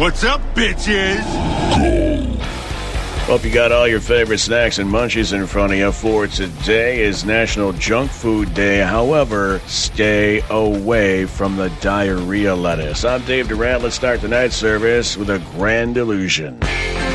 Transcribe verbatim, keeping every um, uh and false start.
What's up, bitches? Hope you got all your favorite snacks and munchies in front of you, for today is National Junk Food Day. However, stay away from the diarrhea lettuce. I'm Dave Durant. Let's start the night service with a grand illusion.